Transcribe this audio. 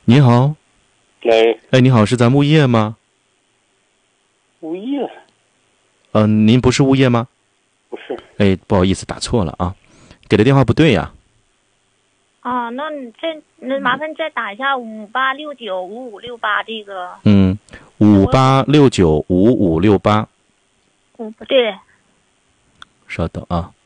你好， 喂， 哎，你好，是咱们物业吗？ 物业您不是物业吗？ 不是？ 哎，不好意思，打错了啊，给的电话不对呀。 啊，那麻烦再打一下58695568这个。 58695568， 不对。 稍等啊。